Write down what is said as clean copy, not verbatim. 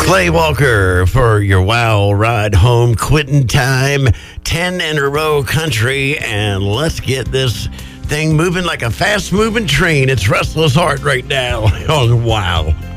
Clay Walker for your wow ride home quitting time. 10 in a row country, and let's get this thing moving like a fast moving train. It's Restless Heart right now on Wow.